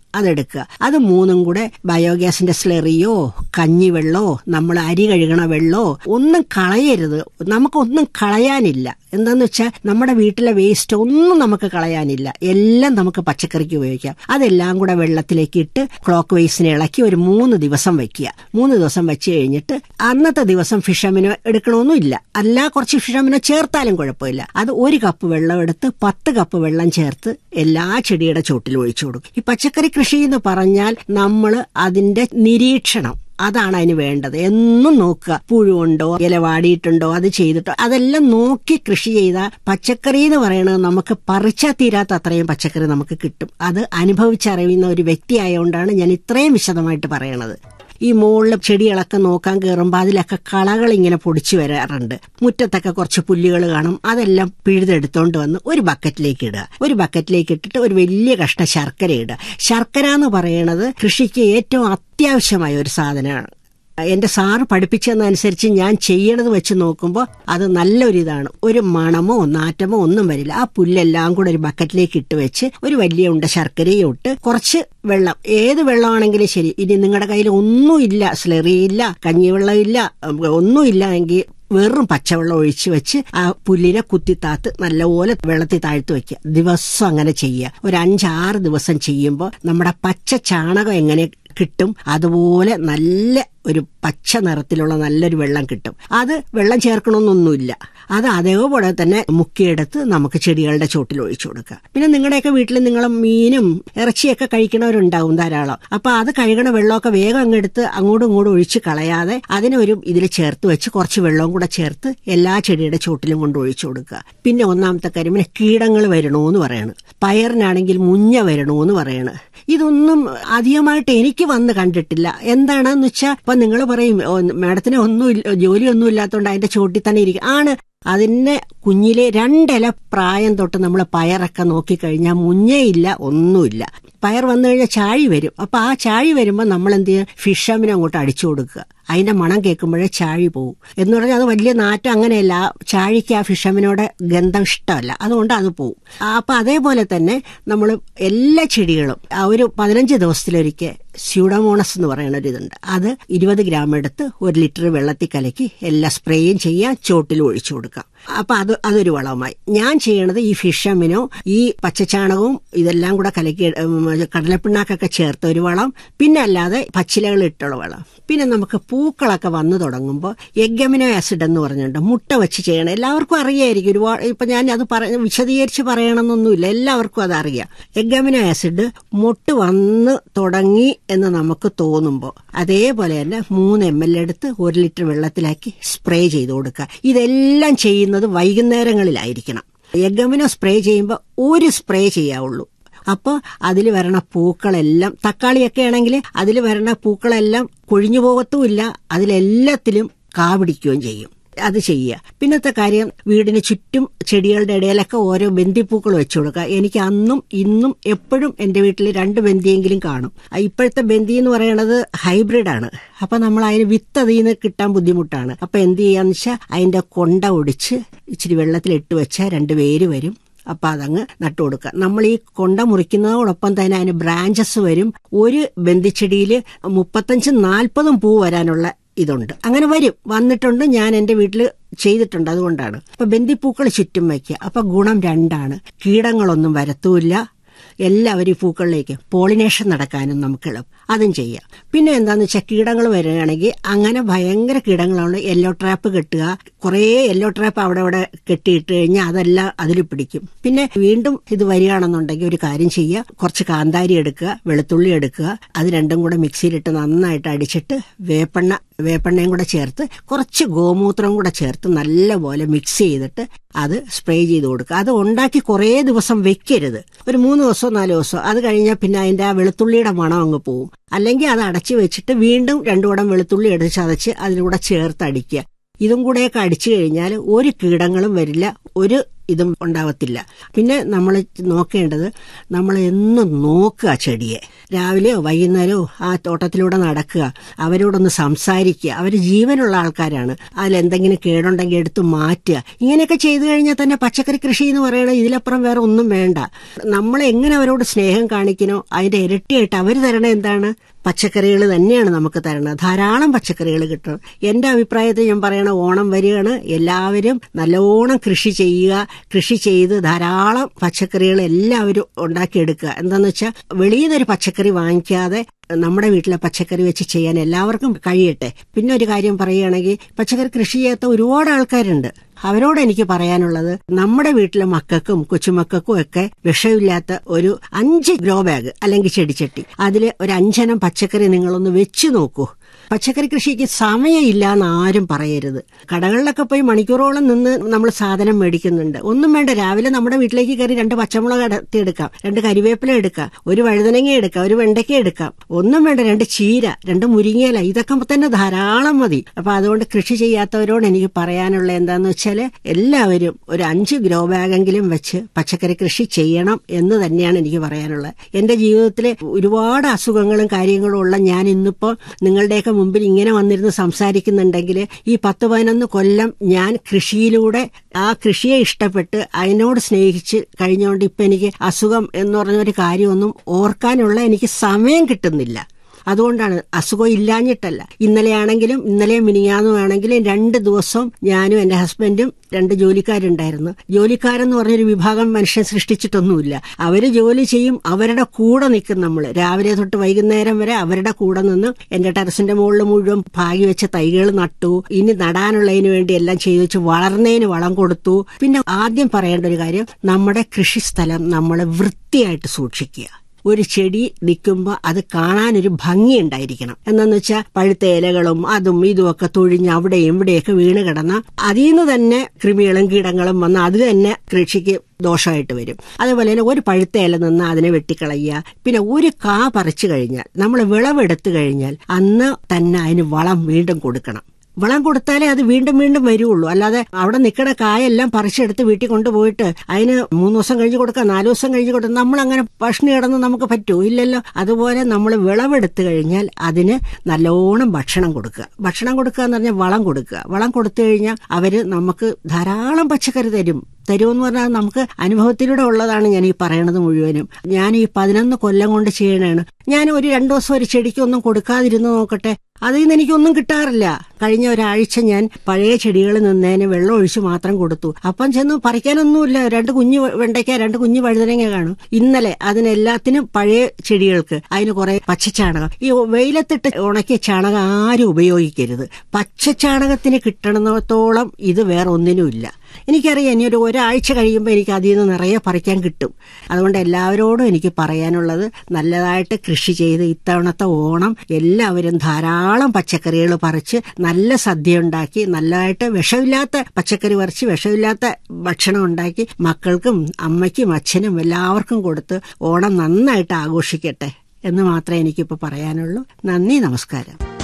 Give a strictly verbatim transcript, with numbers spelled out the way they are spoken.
അതെടുക്കുക. അത് മൂന്നും കൂടെ ബയോഗ്യാസിന്റെ സ്ലെറിയോ കഞ്ഞിവെള്ളോ നമ്മൾ അരി കഴുകണ വെള്ളോ ഒന്നും കളയരുത്. നമുക്കൊന്നും കളയാനില്ല. എന്താന്ന് വെച്ചാൽ നമ്മുടെ വീട്ടിലെ വേസ്റ്റ് ഒന്നും നമുക്ക് കളയാനില്ല. എല്ലാം നമുക്ക് പച്ചക്കറിക്ക് ഉപയോഗിക്കാം. അതെല്ലാം കൂടെ വെള്ളത്തിലേക്ക് ഇട്ട് ക്ലോക്ക് വൈസിനെ ഇളക്കി ഒരു മൂന്ന് ദിവസം വെക്കുക. മൂന്ന് ദിവസം വെച്ച് കഴിഞ്ഞിട്ട് അന്നത്തെ ദിവസം ഫിഷമിനോ എടുക്കണമെന്നില്ല. അല്ല, കുറച്ച് ഫിഷമിനോ ചേർത്താലും കുഴപ്പമില്ല. അത് ഒരു കപ്പ് വെള്ളം എടുത്ത് പത്ത് കപ്പ് വെള്ളം ചേർത്ത് എല്ലാ ചെടിയുടെ ചോട്ടിൽ ഒഴിച്ചു കൊടുക്കും. ഈ പച്ചക്കറി കൃഷി എന്ന് പറഞ്ഞാൽ നമ്മൾ അതിന്റെ നിരീക്ഷണം, അതാണ് അതിന് വേണ്ടത്. എന്നും നോക്കുക, പുഴുണ്ടോ ഇല വാടിയിട്ടുണ്ടോ അത് ചെയ്തിട്ടോ അതെല്ലാം നോക്കി കൃഷി ചെയ്താൽ പച്ചക്കറി എന്ന് പറയുന്നത് നമുക്ക് പറിച്ചാൽ തീരാത്ത അത്രയും പച്ചക്കറി നമുക്ക് കിട്ടും. അത് അനുഭവിച്ചറിയുന്ന ഒരു വ്യക്തി ആയതുകൊണ്ടാണ് ഞാൻ ഇത്രയും വിശദമായിട്ട് പറയണത്. ഈ മുകളിൽ ചെടികളൊക്കെ നോക്കാൻ കയറുമ്പോൾ അതിലൊക്കെ കളകൾ ഇങ്ങനെ പൊടിച്ചു വരാറുണ്ട്. മുറ്റത്തൊക്കെ കുറച്ച് പുല്ലുകൾ കാണും. അതെല്ലാം പിഴുതെടുത്തോണ്ട് വന്ന് ഒരു ബക്കറ്റിലേക്ക് ഇടുക. ഒരു ബക്കറ്റിലേക്ക് ഇട്ടിട്ട് ഒരു വലിയ കഷ്ണം ശർക്കര ഇടുക. ശർക്കര എന്ന് പറയുന്നത് കൃഷിക്ക് ഏറ്റവും അത്യാവശ്യമായ ഒരു സാധനമാണ്. എന്റെ സാറ് പഠിപ്പിച്ചതനുസരിച്ച് ഞാൻ ചെയ്യണത് വെച്ച് നോക്കുമ്പോൾ അത് നല്ലൊരിതാണ്. ഒരു മണമോ നാറ്റമോ ഒന്നും വരില്ല. ആ പുല്ലെല്ലാം കൂടെ ഒരു ബക്കറ്റിലേക്ക് ഇട്ട് വെച്ച് ഒരു വലിയ ഉണ്ട ശർക്കരയും ഇട്ട് കുറച്ച് വെള്ളം, ഏത് വെള്ളമാണെങ്കിലും ശരി. ഇനി നിങ്ങളുടെ കയ്യിൽ ഒന്നുമില്ല, സ്ലെറിയില്ല, കഞ്ഞിവെള്ളമില്ല, ഒന്നുമില്ല എങ്കിൽ വെറും പച്ചവെള്ളം ഒഴിച്ചു വെച്ച് ആ പുല്ലിനെ കുത്തിത്താത്ത് നല്ലപോലെ വെള്ളത്തിൽ താഴ്ത്തി വെക്കുക. ദിവസം അങ്ങനെ ചെയ്യുക. ഒരു അഞ്ചാറ് ദിവസം ചെയ്യുമ്പോൾ നമ്മുടെ പച്ച ചാണകം എങ്ങനെ കിട്ടും അതുപോലെ നല്ല ഒരു പച്ച നിറത്തിലുള്ള നല്ലൊരു വെള്ളം കിട്ടും. അത് വെള്ളം ചേർക്കണമെന്നൊന്നുമില്ല. അത് അതേപോലെ തന്നെ മുക്കിയെടുത്ത് നമുക്ക് ചെടികളുടെ ചോട്ടിൽ ഒഴിച്ചു കൊടുക്കുക. പിന്നെ നിങ്ങളുടെയൊക്കെ വീട്ടിൽ നിങ്ങൾ മീനും ഇറച്ചിയൊക്കെ കഴിക്കണവരുണ്ടാവും ധാരാളം. അപ്പൊ അത് കഴുകണ വെള്ളമൊക്കെ വേഗം അങ്ങെടുത്ത് അങ്ങോട്ടും ഇങ്ങോട്ടും ഒഴിച്ച് കളയാതെ അതിനൊരു ഇതിൽ ചേർത്ത് വെച്ച് കുറച്ച് വെള്ളവും കൂടെ ചേർത്ത് എല്ലാ ചെടിയുടെ ചോട്ടിലും കൊണ്ട് ഒഴിച്ചു കൊടുക്കുക. പിന്നെ ഒന്നാമത്തെ കാര്യം പിന്നെ കീടങ്ങൾ വരണോന്ന് പറയണ്. പയറിനാണെങ്കിൽ മുഞ്ഞ വരണോന്ന് പറയണ്. ഇതൊന്നും അധികമായിട്ട് എനിക്ക് വന്ന് കണ്ടിട്ടില്ല. എന്താണെന്ന് വെച്ചാൽ ഇപ്പൊ നിങ്ങൾ പറയും മാഡത്തിന് ഒന്നും ജോലിയൊന്നും ഇല്ലാത്തതുകൊണ്ട് അതിന്റെ ചോട്ടിൽ തന്നെ ഇരിക്കും. ആണ്, അതിന് കുഞ്ഞിലെ രണ്ടില പ്രായം തൊട്ട് നമ്മൾ പയറൊക്കെ നോക്കിക്കഴിഞ്ഞാൽ മുഞ്ഞയില്ല, ഒന്നുമില്ല. പയർ വന്നു കഴിഞ്ഞാൽ ചാഴി വരും. അപ്പൊ ആ ചാഴി വരുമ്പോൾ നമ്മൾ എന്ത് ചെയ്യുക, ഫിഷമിനെ അങ്ങോട്ട് അടിച്ചു കൊടുക്കുക. അതിന്റെ മണം കേൾക്കുമ്പോഴേ ചാഴി പോവും. എന്ന് പറഞ്ഞാൽ അത് വലിയ നാറ്റം അങ്ങനെയല്ല. ചാഴിക്ക് ആ ഫിഷമിനോട് ഗന്ധം ഇഷ്ടമല്ല, അതുകൊണ്ട് അത് പോവും. അപ്പൊ അതേപോലെ തന്നെ നമ്മൾ എല്ലാ ചെടികളും ആ ഒരു പതിനഞ്ച് ദിവസത്തിലൊരിക്കൽ സ്യൂഡോമോണസ് എന്ന് പറയുന്ന ഒരു ഇതുണ്ട്. അത് ഇരുപത് ഗ്രാം എടുത്ത് ഒരു ലിറ്റർ വെള്ളത്തിൽ കലക്കി എല്ലാ സ്പ്രേയും ചെയ്യാൻ ചോട്ടിൽ ഒഴിച്ചു കൊടുക്കാം. അപ്പൊ അത് അതൊരു വളമായി. ഞാൻ ചെയ്യണത് ഈ ഫിഷമിനോ ഈ പച്ചച്ചാണകവും ഇതെല്ലാം കൂടെ കലക്കി കടലപ്പിണ്ണാക്കൊക്കെ ചേർത്ത ഒരു വളം, പിന്നെ അല്ലാതെ പച്ചിലകൾ ഇട്ടുള്ള വളം. പിന്നെ നമുക്ക് പൂക്കളൊക്കെ വന്നു തുടങ്ങുമ്പോൾ എഗ്ഗമിനോ ആസിഡ് എന്ന് പറഞ്ഞിട്ടുണ്ട്. മുട്ട വെച്ച് ചെയ്യണം. എല്ലാവർക്കും അറിയായിരിക്കും. ഒരുപാട് ഇപ്പൊ ഞാൻ അത് പറ വിശദീകരിച്ച് പറയണമെന്നൊന്നുമില്ല, എല്ലാവർക്കും അത് അറിയാം. എഗ്ഗമിനോ ആസിഡ് മുട്ട് വന്ന് തുടങ്ങി എന്ന് നമുക്ക് തോന്നുമ്പോൾ അതേപോലെ തന്നെ മൂന്ന് എം എൽ എടുത്ത് ഒരു ലിറ്റർ വെള്ളത്തിലാക്കി സ്പ്രേ ചെയ്ത് കൊടുക്കുക. ഇതെല്ലാം ചെയ്യുന്നത് വൈകുന്നേരങ്ങളിലായിരിക്കണം. എഗ്ഗമിനോ സ്പ്രേ ചെയ്യുമ്പോൾ ഒരു സ്പ്രേ ചെയ്യാവുള്ളൂ. അപ്പോൾ അതിൽ വരണ പൂക്കളെല്ലാം, തക്കാളിയൊക്കെ ആണെങ്കിൽ അതിൽ വരണ പൂക്കളെല്ലാം കൊഴിഞ്ഞു പോകത്തുമില്ല, അതിലെല്ലാത്തിലും കാ പിടിക്കുകയും ചെയ്യും. അത് ചെയ്യുക. പിന്നത്തെ കാര്യം, വീടിന് ചുറ്റും ചെടികളുടെ ഇടയിലൊക്കെ ഓരോ ബന്ദിപ്പൂക്കൾ വെച്ചു കൊടുക്കുക. എനിക്ക് അന്നും ഇന്നും എപ്പോഴും എന്റെ വീട്ടിൽ രണ്ട് ബന്ദിയെങ്കിലും കാണും. ഇപ്പോഴത്തെ ബന്ദി എന്ന് പറയുന്നത് ഹൈബ്രിഡ് ആണ്. അപ്പൊ നമ്മൾ അതിന് വിത്ത് അതിൽ നിന്ന് കിട്ടാൻ ബുദ്ധിമുട്ടാണ്. അപ്പൊ എന്ത് ചെയ്യാന്ന് വെച്ചാൽ അതിന്റെ കൊണ്ട ഒടിച്ച് ഇച്ചിരി വെള്ളത്തിലിട്ട് വെച്ചാൽ രണ്ട് വേര് വരും. അപ്പൊ അതങ്ങ് നട്ടു കൊടുക്കുക. നമ്മൾ ഈ കൊണ്ട മുറിക്കുന്നതോടൊപ്പം തന്നെ അതിന് ബ്രാഞ്ചസ് വരും. ഒരു ബന്ദിച്ചെടിയിൽ മുപ്പത്തഞ്ചും നാൽപ്പതും പൂ വരാനുള്ള ഇതുണ്ട്. അങ്ങനെ വരും, വന്നിട്ടുണ്ട്. ഞാൻ എന്റെ വീട്ടിൽ ചെയ്തിട്ടുണ്ട്. അതുകൊണ്ടാണ്. അപ്പൊ ബന്ദിപ്പൂക്കൾ ചുറ്റും വയ്ക്കുക. അപ്പൊ ഗുണം രണ്ടാണ്. കീടങ്ങളൊന്നും വരത്തുമില്ല. എല്ലാവരും ഈ പൂക്കളിലേക്ക് പോളിനേഷൻ നടക്കാനും നമുക്ക് എളുപ്പം. അതും ചെയ്യാം. പിന്നെ എന്താന്ന് വെച്ചാൽ കീടങ്ങൾ വരികയാണെങ്കിൽ അങ്ങനെ ഭയങ്കര കീടങ്ങളാണ്. യെല്ലോ ട്രാപ്പ് കെട്ടുക. കുറേ യെല്ലോ ട്രാപ്പ് അവിടെ അവിടെ കെട്ടിയിട്ട് കഴിഞ്ഞാൽ അതെല്ലാം അതിൽ പിടിക്കും. പിന്നെ വീണ്ടും ഇത് വരികയാണെന്നുണ്ടെങ്കിൽ ഒരു കാര്യം ചെയ്യുക, കുറച്ച് കാന്താരി എടുക്കുക, വെളുത്തുള്ളി എടുക്കുക, അത് രണ്ടും കൂടെ മിക്സിയിലിട്ട് നന്നായിട്ട് അടിച്ചിട്ട് വേപ്പെണ്ണ വേപ്പെണ്ണയും കൂടെ ചേർത്ത് കുറച്ച് ഗോമൂത്രം കൂടെ ചേർത്ത് നല്ലപോലെ മിക്സ് ചെയ്തിട്ട് അത് സ്പ്രേ ചെയ്ത് കൊടുക്കുക. അത് ഉണ്ടാക്കി കുറേ ദിവസം വെക്കരുത്. ഒരു മൂന്ന് ദിവസമോ നാല് ദിവസമോ. അത് കഴിഞ്ഞാൽ പിന്നെ അതിന്റെ ആ വെളുത്തുള്ളിയുടെ മണം അങ്ങ് പോവും. അല്ലെങ്കിൽ അത് അടച്ചു വെച്ചിട്ട് വീണ്ടും രണ്ടു കുടം വെളുത്തുള്ളി എടുത്ത് ചതച്ച് അതിലൂടെ ചേർത്ത് അടിക്കുക. ഇതും കൂടെയൊക്കെ അടിച്ചു കഴിഞ്ഞാൽ ഒരു കീടങ്ങളും വരില്ല, ഒരു ഇതും ഉണ്ടാവത്തില്ല. പിന്നെ നമ്മൾ നോക്കേണ്ടത്, നമ്മൾ എന്നും നോക്കുക ചെടിയെ. രാവിലെയോ വൈകുന്നേരമോ ആ തോട്ടത്തിലൂടെ നടക്കുക, അവരോടൊന്ന് സംസാരിക്കുക. അവർ ജീവനുള്ള ആൾക്കാരാണ്. അതിലെന്തെങ്കിലും കേടുണ്ടെങ്കിൽ എടുത്ത് മാറ്റുക. ഇങ്ങനെയൊക്കെ ചെയ്തു കഴിഞ്ഞാൽ തന്നെ പച്ചക്കറി കൃഷി എന്ന് പറയുന്നത് ഇതിലപ്പുറം വേറെ ഒന്നും വേണ്ട. നമ്മൾ എങ്ങനെ അവരോട് സ്നേഹം കാണിക്കണോ അതിന്റെ ഇരട്ടിയായിട്ട് അവർ തരണേ എന്താണ്? പച്ചക്കറികൾ തന്നെയാണ് നമുക്ക് തരണം. ധാരാളം പച്ചക്കറികൾ കിട്ടും. എന്റെ അഭിപ്രായത്തിൽ ഞാൻ പറയണ, ഓണം വരികയാണ്, എല്ലാവരും നല്ലോണം കൃഷി ചെയ്യുക. കൃഷി ചെയ്ത് ധാരാളം പച്ചക്കറികൾ എല്ലാവരും ഉണ്ടാക്കിയെടുക്കുക. എന്താന്ന് വെച്ചാൽ വെളിയിൽ നിന്നൊരു പച്ചക്കറി വാങ്ങിക്കാതെ നമ്മുടെ വീട്ടിലെ പച്ചക്കറി വെച്ച് ചെയ്യാൻ എല്ലാവർക്കും കഴിയട്ടെ. പിന്നെ ഒരു കാര്യം പറയുകയാണെങ്കിൽ, പച്ചക്കറി കൃഷി ചെയ്യാത്ത ഒരുപാട് ആൾക്കാരുണ്ട്. അവരോട് എനിക്ക് പറയാനുള്ളത്, നമ്മുടെ വീട്ടിലെ മക്കൾക്കും കൊച്ചുമക്കൾക്കും ഒക്കെ വിഷമില്ലാത്ത ഒരു അഞ്ച് ഗ്രോ ബാഗ് അല്ലെങ്കിൽ ചെടിച്ചട്ടി, അതിൽ ഒരു അഞ്ചെണ്ണം പച്ചക്കറി നിങ്ങളൊന്ന് വെച്ച് നോക്കൂ. പച്ചക്കറി കൃഷിക്ക് സമയമില്ല എന്ന് ആരും പറയരുത്. കടകളിലൊക്കെ പോയി മണിക്കൂറോളം നിന്ന് നമ്മൾ സാധനം മേടിക്കുന്നുണ്ട്. ഒന്നും വേണ്ട, രാവിലെ നമ്മുടെ വീട്ടിലേക്ക് കയറി രണ്ട് പച്ചമുളക് അടത്തിയെടുക്കാം, രണ്ട് കരിവേപ്പില എടുക്കാം, ഒരു വഴുതനങ്ങ എടുക്കാം, ഒരു വെണ്ടയ്ക്ക എടുക്കാം. ഒന്നും വേണ്ട, രണ്ട് ചീര, രണ്ട് മുരിങ്ങയില, ഇതൊക്കെ തന്നെ ധാരാളം മതി. അപ്പൊ അതുകൊണ്ട് കൃഷി ചെയ്യാത്തവരോട് എനിക്ക് പറയാനുള്ള എന്താന്ന് വെച്ചാല്, എല്ലാവരും ഒരു അഞ്ച് ഗ്രോ ബാഗെങ്കിലും വെച്ച് പച്ചക്കറി കൃഷി ചെയ്യണം എന്ന് തന്നെയാണ് എനിക്ക് പറയാനുള്ളത്. എന്റെ ജീവിതത്തിലെ ഒരുപാട് അസുഖങ്ങളും കാര്യങ്ങളും ഉള്ള ഞാൻ ഇന്നിപ്പോ നിങ്ങളുടെയൊക്കെ മുമ്പിൽ ഇങ്ങനെ വന്നിരുന്ന് സംസാരിക്കുന്നുണ്ടെങ്കിൽ, ഈ പത്ത് പതിനൊന്ന് കൊല്ലം ഞാൻ കൃഷിയിലൂടെ ആ കൃഷിയെ ഇഷ്ടപ്പെട്ട് അതിനോട് സ്നേഹിച്ച് കഴിഞ്ഞുകൊണ്ട് ഇപ്പൊ എനിക്ക് അസുഖം എന്ന് പറഞ്ഞൊരു കാര്യമൊന്നും ഓർക്കാനുള്ള എനിക്ക് സമയം കിട്ടുന്നില്ല. അതുകൊണ്ടാണ്, അസുഖം ഇല്ലാഞ്ഞിട്ടല്ല. ഇന്നലെയാണെങ്കിലും ഇന്നലെ മിനിഞ്ഞാന്നുമാണെങ്കിലും രണ്ട് ദിവസം ഞാനും എന്റെ ഹസ്ബൻഡും രണ്ട് ജോലിക്കാരുണ്ടായിരുന്നു. ജോലിക്കാരെന്ന് പറഞ്ഞൊരു വിഭാഗം മനുഷ്യൻ സൃഷ്ടിച്ചിട്ടൊന്നുമില്ല. അവര് ജോലി ചെയ്യും, അവരുടെ കൂടെ നിൽക്കും. നമ്മൾ രാവിലെ തൊട്ട് വൈകുന്നേരം വരെ അവരുടെ കൂടെ നിന്ന് എന്റെ ടെറസിന്റെ മുകളിൽ മുഴുവൻ ഭാഗി വെച്ച തൈകൾ നട്ടു. ഇനി നടാനുള്ളതിന് വേണ്ടി എല്ലാം ചെയ്തു വെച്ച് വളർന്നതിന് വളം കൊടുത്തു. പിന്നെ ആദ്യം പറയേണ്ട ഒരു കാര്യം, നമ്മുടെ കൃഷിസ്ഥലം നമ്മൾ വൃത്തിയായിട്ട് സൂക്ഷിക്കുക. ഒരു ചെടി നിൽക്കുമ്പോൾ അത് കാണാനൊരു ഭംഗി ഉണ്ടായിരിക്കണം. എന്നു വെച്ചാൽ പഴുത്ത ഇലകളും അതും ഇതുമൊക്കെ തൊഴിഞ്ഞ് അവിടെയും ഇവിടെയൊക്കെ വീണ് കിടന്ന അതിൽ നിന്ന് തന്നെ കൃമികളും കീടങ്ങളും വന്ന് അത് തന്നെ കൃഷിക്ക് ദോഷമായിട്ട് വരും. അതുപോലെ തന്നെ ഒരു പഴുത്ത ഇല നിന്ന് അതിനെ വെട്ടിക്കളയുക. പിന്നെ ഒരു കാ പറിച്ചു കഴിഞ്ഞാൽ, നമ്മൾ വിളവെടുത്തു കഴിഞ്ഞാൽ അന്ന് തന്നെ അതിന് വളം വീണ്ടും കൊടുക്കണം. വളം കൊടുത്താലേ അത് വീണ്ടും വീണ്ടും വരുള്ളൂ. അല്ലാതെ അവിടെ നിൽക്കുന്ന കായെല്ലാം പറിച്ചെടുത്ത് വീട്ടിൽ കൊണ്ടുപോയിട്ട് അതിന് മൂന്ന് ദിവസം കഴിഞ്ഞ് കൊടുക്കുക, നാല് ദിവസം കഴിഞ്ഞ് കൊടുക്കുക, നമ്മൾ അങ്ങനെ ഭക്ഷണം കിടന്ന് നമുക്ക് പറ്റുമോ? ഇല്ലല്ലോ. അതുപോലെ നമ്മൾ വിളവെടുത്തു കഴിഞ്ഞാൽ അതിന് നല്ലോണം ഭക്ഷണം കൊടുക്കുക. ഭക്ഷണം കൊടുക്കുക എന്ന് പറഞ്ഞാൽ വളം കൊടുക്കുക. വളം കൊടുത്തു കഴിഞ്ഞാൽ അവര് നമുക്ക് ധാരാളം പച്ചക്കറി തരും. തരുമെന്ന് പറഞ്ഞാൽ നമുക്ക് അനുഭവത്തിലൂടെ ഉള്ളതാണ് ഞാൻ ഈ പറയണത് മുഴുവനും. ഞാൻ ഈ പതിനൊന്ന് കൊല്ലം കൊണ്ട് ചെയ്യണതാണ്. ഞാൻ ഒരു രണ്ടു ദിവസം ഒരു ചെടിക്കൊന്നും കൊടുക്കാതിരുന്ന് നോക്കട്ടെ, അതിൽ നിന്ന് എനിക്കൊന്നും കിട്ടാറില്ല. കഴിഞ്ഞ ഒരാഴ്ച ഞാൻ പഴയ ചെടികളിൽ നിന്നതിന് വെള്ളം ഒഴിച്ച് മാത്രം കൊടുത്തു. അപ്പം ചെന്ന് പറിക്കാനൊന്നുമില്ല. രണ്ട് കുഞ്ഞു വെണ്ടയ്ക്ക, രണ്ട് കുഞ്ഞു വഴുതനങ്ങ കാണും. ഇന്നലെ അതിനെല്ലാത്തിനും പഴയ ചെടികൾക്ക് അതിന് കുറെ പച്ചച്ചാണകം, ഈ വെയിലത്തിട്ട് ഉണക്കിയ ചാണകം ആരും ഉപയോഗിക്കരുത്. പച്ചച്ചാണകത്തിന് കിട്ടണത്തോളം ഇത് വേറെ ഒന്നിനുമില്ല. എനിക്കറിയാം, ഇനി ഒരു ഒരാഴ്ച കഴിയുമ്പോൾ എനിക്ക് അതിൽ നിന്ന് നിറയെ പറിക്കാൻ കിട്ടും. അതുകൊണ്ട് എല്ലാവരോടും എനിക്ക് പറയാനുള്ളത്, നല്ലതായിട്ട് കൃഷി ചെയ്ത് ഇത്തവണത്തെ ഓണം എല്ലാവരും ധാരാളം പച്ചക്കറികൾ പറിച്ച് നല്ല സദ്യ ഉണ്ടാക്കി, നല്ലതായിട്ട് വിഷമില്ലാത്ത പച്ചക്കറി പറിച്ച് വിഷമില്ലാത്ത ഭക്ഷണം ഉണ്ടാക്കി മക്കൾക്കും അമ്മയ്ക്കും അച്ഛനും എല്ലാവർക്കും കൊടുത്ത് ഓണം നന്നായിട്ട് ആഘോഷിക്കട്ടെ എന്ന് മാത്രമേ എനിക്കിപ്പോൾ പറയാനുള്ളൂ. നന്ദി, നമസ്കാരം.